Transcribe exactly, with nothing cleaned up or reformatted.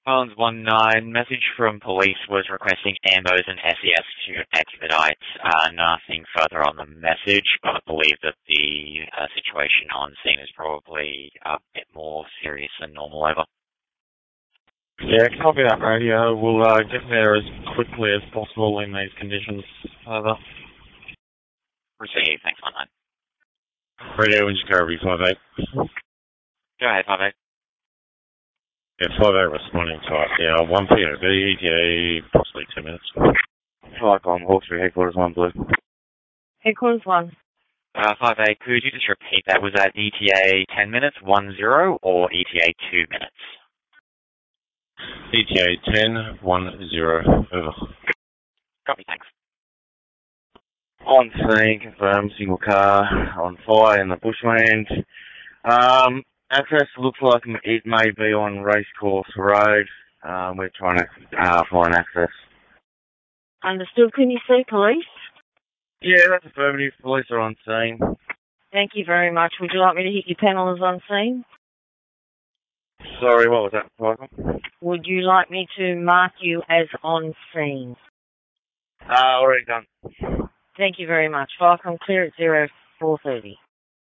Collins one nine, message from police was requesting Ambos and S E S to expedite. Uh, nothing further on the message, but I believe that the uh, situation on scene is probably a bit more serious than normal. Over. Yeah, copy that radio. We'll uh, get there as quickly as possible in these conditions. Over. Receive, thanks one nine. Radio engine Kirby five eight. Go ahead, five eight. Yeah, five eight responding to us. Yeah, one P O V, E T A, possibly two minutes. Flight on Hawkesbury, headquarters one blue. Headquarters one. Uh, five eight, could you just repeat that? Was that E T A ten minutes, one zero, or E T A two minutes? E T A ten, one zero, over. Copy, thanks. On scene, confirmed, single car, on fire in the bushland. Um, access looks like it may be on Racecourse Road. Um, we're trying to uh, find access. Understood. Can you see police? Yeah, that's affirmative. Police are on scene. Thank you very much. Would you like me to hit your panel as on scene? Sorry, what was that, Michael? Would you like me to mark you as on scene? Uh, already done. Thank you very much. Falcon clear at zero four thirty.